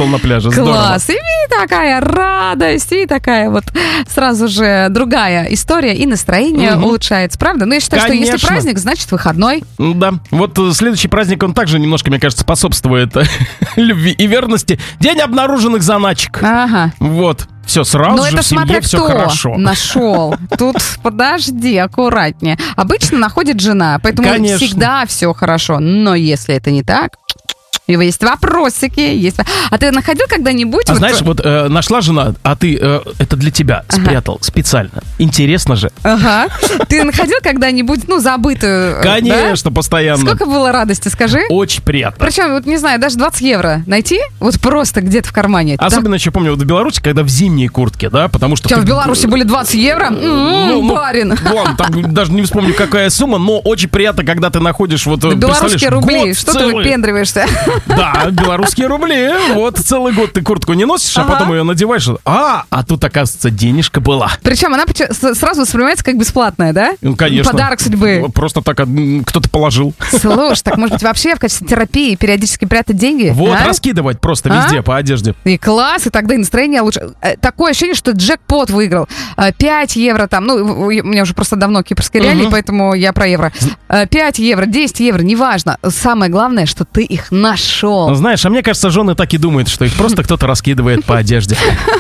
почувствовал на пляже. Класс. И такая радость, и такая вот сразу же другая история, и настроение улучшается, правда? Но я считаю, что если праздник, значит выходной. Да. Вот следующий праздник, он также немножко, мне кажется, способствует любви и верности. День обнаруженных заначек. Ага. Вот. Все, сразу же в семье все хорошо. Нашел. Тут, подожди, аккуратнее. Обычно находит жена, поэтому всегда все хорошо. Но если это не так... Есть вопросики. А ты находил когда-нибудь... Знаешь, нашла жена, а ты это для тебя спрятал специально. Интересно же. Ага. Ты находил когда-нибудь, забытую... Конечно, постоянно. Сколько было радости, скажи? Очень приятно. Причем, не знаю, даже 20 евро найти, просто где-то в кармане. Особенно еще помню, в Беларуси, когда в зимние куртки, да, потому что... В Беларуси были 20 евро? Барин. Ладно, там даже не вспомню, какая сумма, но очень приятно, когда ты находишь белорусские рубли, что ты выпендриваешься? Да, белорусские рубли. Вот целый год ты куртку не носишь, а потом ее надеваешь. А тут, оказывается, денежка была. Причем она сразу воспринимается как бесплатная, да? Ну, конечно. Подарок судьбы. Просто так кто-то положил. Слушай, так может быть вообще в качестве терапии периодически прятать деньги? Вот, раскидывать просто везде по одежде. И класс, и тогда и настроение лучше. Такое ощущение, что джекпот выиграл. 5 евро там, у меня уже просто давно кипрские реалии, поэтому я про евро. 5 евро, 10 евро, неважно. Самое главное, что ты их нашел. Знаешь, а мне кажется, жены так и думают, что их просто кто-то раскидывает по одежде.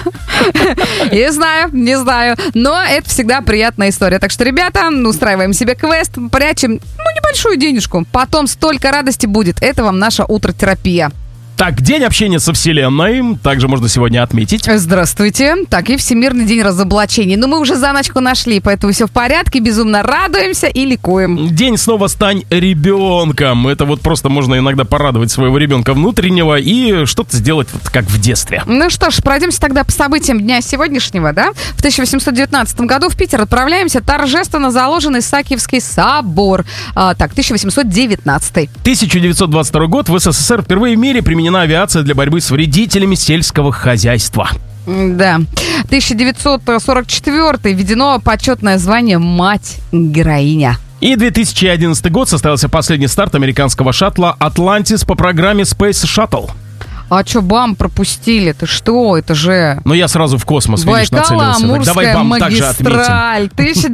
Не знаю. Но это всегда приятная история. Так что, ребята, устраиваем себе квест, прячем, небольшую денежку. Потом столько радости будет. Это вам наша утротерапия. Так, день общения со Вселенной также можно сегодня отметить. Здравствуйте. Так, и Всемирный день разоблачений. Но мы уже заначку нашли, поэтому все в порядке, безумно радуемся и ликуем. День снова стань ребенком. Это просто можно иногда порадовать своего ребенка внутреннего и что-то сделать как в детстве. Ну что ж, пройдемся тогда по событиям дня сегодняшнего, да? В 1819 году в Питер отправляемся. Торжественно заложен Исаакиевский собор. 1819. 1922 год. В СССР впервые в мире применена авиация для борьбы с вредителями сельского хозяйства. Да. 1944 введено почетное звание «Мать-героиня». И 2011 год состоялся последний старт американского шаттла «Атлантис» по программе Space Shuttle. А что, БАМ пропустили? Ты что? Это же... Я сразу в космос, видишь, нацелился. Давай БАМ также отметим.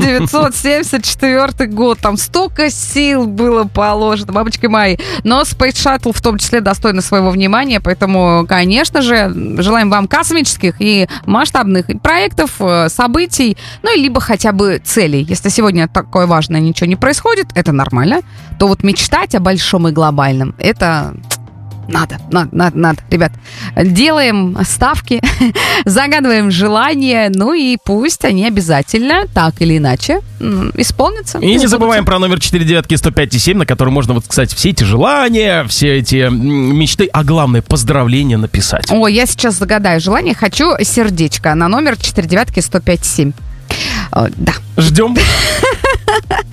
1974 год. Там столько сил было положено, бабочки мои. Но Space Shuttle в том числе достойно своего внимания. Поэтому, конечно же, желаем вам космических и масштабных проектов, событий, и либо хотя бы целей. Если сегодня такое важное ничего не происходит, это нормально. То мечтать о большом и глобальном, это... Надо. Ребят, делаем ставки, загадываем желания, и пусть они обязательно, так или иначе, исполнятся. И не забываем про номер 495-105-7, на который можно, кстати, все эти желания, все эти мечты, а главное, поздравления написать. Я сейчас загадаю желание. Хочу сердечко на номер 495-105-7. Да. Ждем.